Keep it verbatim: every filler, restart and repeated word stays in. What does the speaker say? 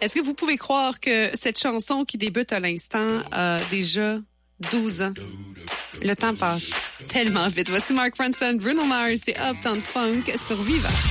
Est-ce que vous pouvez croire que cette chanson qui débute à l'instant a déjà douze ans? Le temps passe tellement vite. Voici Mark Ronson, Bruno Mars et Uptown Funk sur Viva.